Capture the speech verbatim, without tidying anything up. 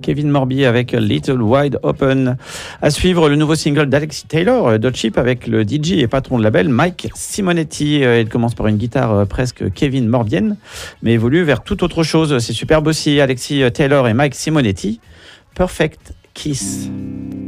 Kevin Morby avec Little Wide Open. À suivre, le nouveau single d'Alexis Taylor, Dot Chip, avec le D J et patron de label Mike Simonetti. Il commence par une guitare presque Kevin Morbienne, mais évolue vers tout autre chose. C'est superbe aussi, Alexis Taylor et Mike Simonetti. Perfect Kiss.